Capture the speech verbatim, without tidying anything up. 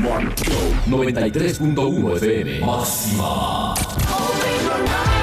noventa y tres punto uno F M. Máxima.